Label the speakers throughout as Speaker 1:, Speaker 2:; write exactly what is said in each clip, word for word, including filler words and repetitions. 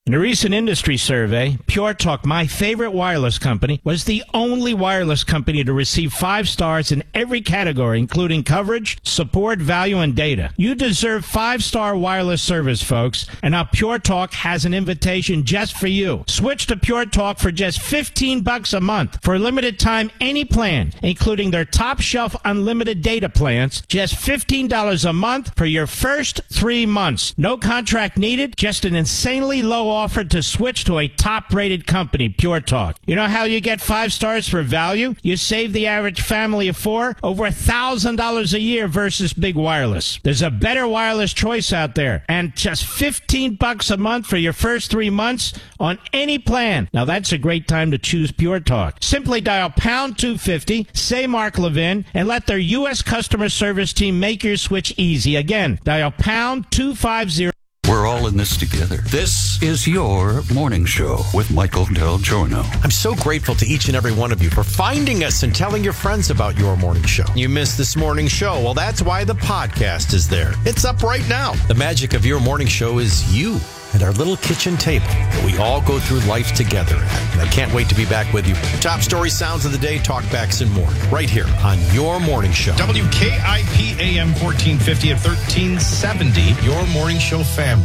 Speaker 1: In a recent industry survey, Pure Talk, my favorite wireless company, was the only wireless company to receive five stars in every category, including coverage, support, value, and data. You deserve five-star wireless service, folks, and now Pure Talk has an invitation just for you. Switch to Pure Talk for just fifteen bucks a month. For a limited time, any plan, including their top-shelf unlimited data plans, just fifteen dollars a month for your first three months. No contract needed, just an insanely low offer to switch to a top-rated company, Pure Talk. You know how you get five stars for value? You save the average family of four over one thousand dollars a year versus Big Wireless. There's a better wireless choice out there, and just fifteen bucks a month for your first three months on any plan. Now that's a great time to choose Pure Talk. Simply dial pound two fifty, say Mark Levin, and let their U S customer service team make your switch easy. Again, dial pound two fifty.
Speaker 2: We're all in this together. This is your morning show with Michael Del Giorno.
Speaker 3: I'm so grateful to each and every one of you for finding us and telling your friends about your morning show. You missed this morning show. Well, that's why the podcast is there. It's up right now. The magic of your morning show is you and our little kitchen table that we all go through life together at. And I can't wait to be back with you. Top story, sounds of the day, talkbacks, and more. Right here on your morning show. W K I P A M fourteen fifty at thirteen seventy. Your morning show family.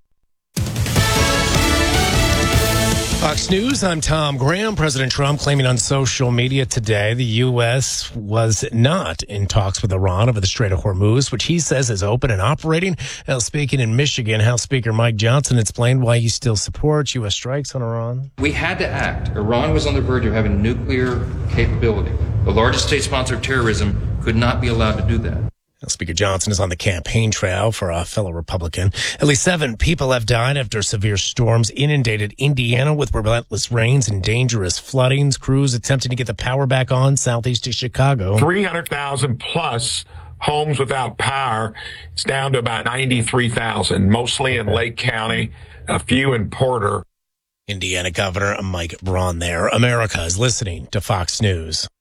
Speaker 4: Fox News, I'm Tom Graham. President Trump claiming on social media today the U S was not in talks with Iran over the Strait of Hormuz, which he says is open and operating. Now, speaking in Michigan, House Speaker Mike Johnson explained why he still supports U S strikes on Iran.
Speaker 5: We had to act. Iran was on the verge of having nuclear capability. The largest state sponsor of terrorism could not be allowed to do that.
Speaker 4: Speaker Johnson is on the campaign trail for a fellow Republican. At least seven people have died after severe storms inundated Indiana with relentless rains and dangerous floodings. Crews attempting to get the power back on southeast of Chicago.
Speaker 6: three hundred thousand plus homes without power. It's down to about ninety-three thousand, mostly in Lake County, a few in Porter.
Speaker 4: Indiana Governor Mike Braun there. America is listening to Fox News.